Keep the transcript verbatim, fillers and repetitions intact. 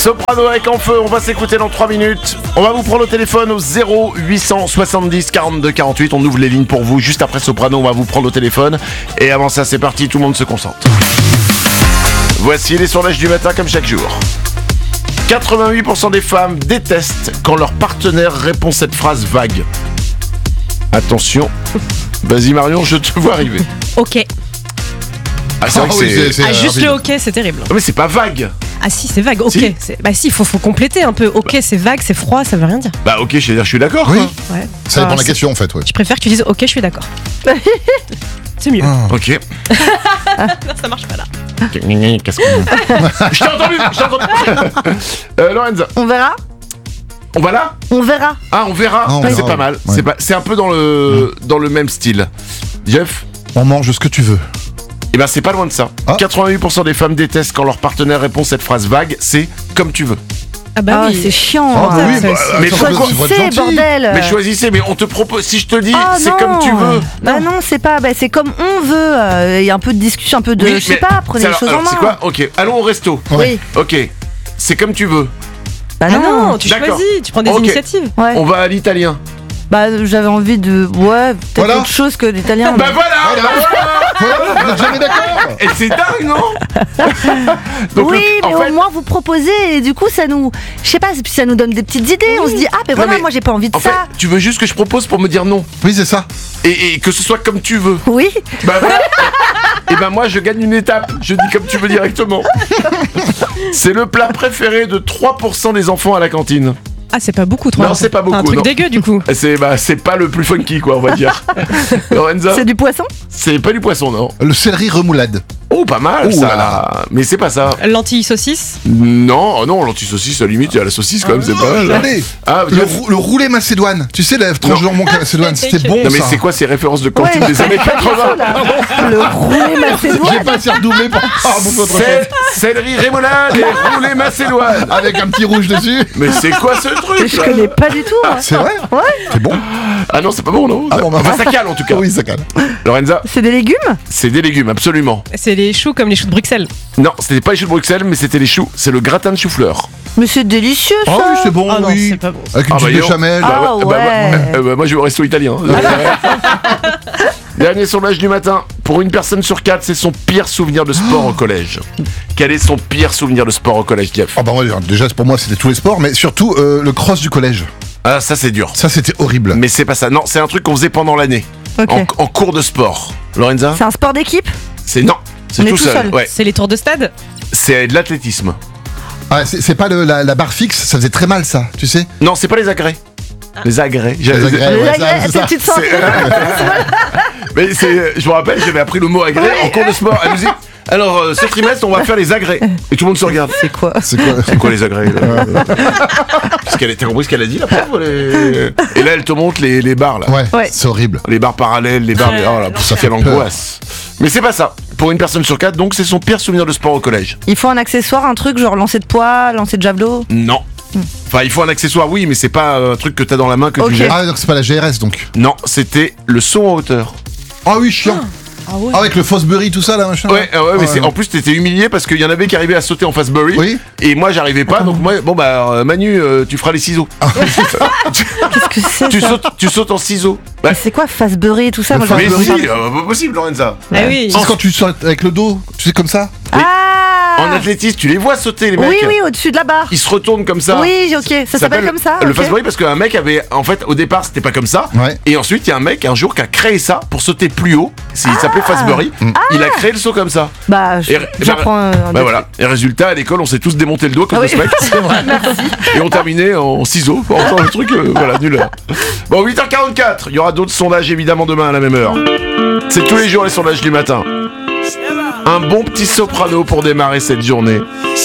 Soprano avec En Feu, on va s'écouter dans trois minutes. On va vous prendre au téléphone au zéro huit cent soixante-dix quarante-deux quarante-huit. On ouvre les lignes pour vous. Juste après Soprano, on va vous prendre au téléphone. Et avant ça, c'est parti, tout le monde se concentre. Voici les sondages du matin comme chaque jour. quatre-vingt-huit pour cent des femmes détestent quand leur partenaire répond cette phrase vague. Attention. Vas-y Marion, je te vois arriver. Ok. Ah, c'est vrai que Ah oui, c'est... c'est- c'est- Ah, juste rapide. le ok, c'est terrible. Ah, mais c'est pas vague. Ah si, c'est vague. Ok. Si. C'est... Bah si, faut, faut compléter un peu. Ok, c'est vague, c'est froid, ça veut rien dire. Bah ok, je veux dire, je suis d'accord. Oui, quoi. Ouais. ça dépend Ah, de la c'est- question en fait. Ouais. Je préfère que tu dises ok, je suis d'accord. C'est mieux. Ah. Ok. Non, ça marche pas là. Qu'est-ce que... Je t'ai entendu, je t'ai entendu. euh, Lorenza, On verra. on va là? On verra. Ah, on verra. Ah, on Ouais, verra, c'est pas ouais. mal. Ouais. C'est, pas... c'est un peu dans le dans le même style. Jeff? On mange ce que tu veux. Eh ben c'est pas loin de ça. Ah. quatre-vingt-huit pour cent des femmes détestent quand leur partenaire répond cette phrase vague. C'est comme tu veux. Ah bah Ah, oui. c'est chiant. Ah, bah hein. oui, ça, bah, c'est- Mais attends, pourquoi- c'est votre Choisissez, gentil. bordel. Mais choisissez. Mais on te propose. Si je te dis, Ah, c'est non. comme tu veux. Bah non, c'est pas. Bah c'est comme on veut. euh, Il y a un peu de discussion, un peu de. Oui, je sais mais- pas. Prenez c'est les alors- choses alors, en main. c'est quoi? Ok. Allons au resto. Oui. Ok. C'est comme tu veux. Bah Ah non. non, tu D'accord. choisis, tu prends des Ok. initiatives. Ouais. On va à l'italien. Bah j'avais envie de. Ouais. Peut-être Voilà. autre chose que l'italien. Bah voilà. Voilà. Voilà, vous êtes jamais d'accord. Et c'est dingue, non? Donc, oui, le- mais en fait, au moins vous proposez et du coup ça nous, je sais pas, puis ça nous donne des petites idées. On se dit ah mais Non, voilà, mais moi j'ai pas envie de en fait, ça. tu veux juste que je propose pour me dire non. Oui, c'est ça. Et, et que ce soit comme tu veux. Oui. Bah voilà. Et ben moi je gagne une étape. Je dis comme tu veux directement. C'est le plat préféré de trois pour cent des enfants à la cantine. Ah, c'est pas beaucoup, toi. Non, c'est pas beaucoup, Un truc non. dégueu du coup. C'est bah c'est pas le plus funky quoi, on va dire. Lorenza, C'est du poisson. c'est pas du poisson non. Le céleri remoulade. Oh pas mal Oh ça. là là. Mais c'est pas ça. Lentilles saucisse. Non, oh non, l'anti-saucisse à la limite, il y a la saucisse quand même, c'est pas mal. Allez. Ah, Le, Jeff- rou- le roulé macédoine. Tu sais, la tranche de jambon macédoine, c'était bon non mais ça. c'est quoi ces références de cantine Ouais, des années pas du tout, quatre-vingts? là. Le roulé macédoine. J'ai pas assez redoublé pour ah, bouffer autre chose. Cé- Céleri rémoulade et roulé macédoine. Avec un petit rouge dessus. Mais c'est quoi ce truc Je là connais pas du tout. moi. C'est vrai. Ouais. C'est bon. Ah non, c'est pas bon non. Ah bon, bah, Enfin, ça cale en tout cas. Oui, ça calme. Lorenza, C'est des légumes. c'est des légumes absolument. C'est les choux comme les choux de Bruxelles. Non, c'était pas les choux de Bruxelles, mais c'était les choux. C'est le gratin de chou-fleur. Mais c'est délicieux ça. Ah oui, c'est bon, Ah non, oui. c'est pas bon. Avec une Ah, petite bah, yo. béchamel. Ah, bah, ouais. bah, euh, bah, moi je vais au resto italien. Dernier sondage du matin. Pour une personne sur quatre, c'est son pire souvenir de sport au collège. Quel est son pire souvenir de sport au collège, Jeff? Ah bah ouais, déjà pour moi c'était tous les sports, mais surtout euh, le cross du collège. Ah, ça c'est dur. Ça c'était horrible. Mais c'est pas ça. Non, c'est un truc qu'on faisait pendant l'année. Ok. En, en cours de sport. Lorenza? C'est un sport d'équipe. C'est non. C'est On est tout tout seul. seul. Ouais. C'est les tours de stade. C'est de l'athlétisme. Ah, c'est c'est pas le- la, la barre fixe, ça faisait très mal ça, tu sais. Non, c'est pas les agrès. Les agrès. Les agrès, Les ouais, agrès, ça, c'est ça. tu te sens. Mais c'est, je me rappelle, j'avais appris le mot agrès en cours de sport. Elle nous dit, alors euh, ce trimestre, on va faire les agrès. Et tout le monde se regarde. C'est quoi? C'est quoi C'est quoi les agrès là Parce qu'elle t'as compris ce qu'elle a dit la pauvre les... Et là, elle te montre les, les barres là. Ouais, Ouais. c'est horrible. Les barres parallèles, les barres. Oh là, ça fait l'angoisse. Mais c'est pas ça. Pour une personne sur quatre, donc c'est son pire souvenir de sport au collège. Il faut un accessoire, un truc genre lancer de poids, lancer de javelot. Non. Enfin, il faut un accessoire, oui, mais c'est pas euh, un truc que t'as dans la main que Ok. tu jettes. Ah donc c'est pas la G R S donc. Non, c'était le saut en hauteur. Ah oui, chiant. Ah ouais. Ah, avec le Fosbury tout ça là machin. Ouais, euh, ouais, mais Ouais, c'est, ouais. en plus t'étais humilié parce qu'il y en avait qui arrivaient à sauter en Fastbury. Oui. Et moi j'arrivais pas, donc moi, bon bah euh, Manu, euh, tu feras les ciseaux. Qu'est-ce que c'est tu ça? sautes, tu sautes en ciseaux. Bah, Mais c'est quoi Fastbury et tout ça? Le Moi, j'en mais ai si, entendu euh, pas possible, Lorenza. Ah oui. C'est quand tu sautes avec le dos, tu sais comme ça. Ah. En athlétisme, tu les vois sauter les mecs. Oui, oui, au-dessus de la barre. Ils se retournent comme ça. Oui, ok. Ça s'appelle comme ça. Le ok. Fastbury parce qu'un mec avait, en fait, au départ c'était pas comme ça. Ouais. Et ensuite il y a un mec un jour qui a créé ça pour sauter plus haut. C'est- Il s'appelait Fastbury. Il a créé le saut comme ça. Bah, je- Et- j'apprends. euh, un Bah peu. voilà. Et résultat, à l'école, on s'est tous démonté le doigt comme Ah ce oui. mec. Et on terminait en ciseaux. Enfin, le truc, euh, voilà, nul. Bon, huit heures quarante-quatre. Il y aura d'autres sondages évidemment demain à la même heure. C'est tous les jours les sondages du matin. Un bon petit soprano pour démarrer cette journée.